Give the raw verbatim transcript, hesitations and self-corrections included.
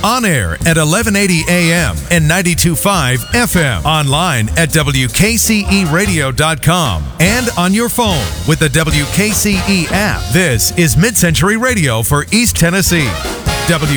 On air at eleven eighty A M and ninety-two point five F M. Online at W K C E radio dot com and on your phone with the W K C E app. This is Mid-Century Radio for East Tennessee. W